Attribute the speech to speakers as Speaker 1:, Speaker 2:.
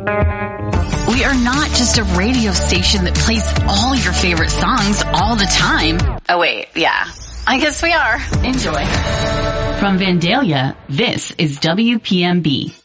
Speaker 1: We are not just a radio station that plays all your favorite songs all the time. Oh wait, yeah. I guess we are. Enjoy. From Vandalia, this is WPMB.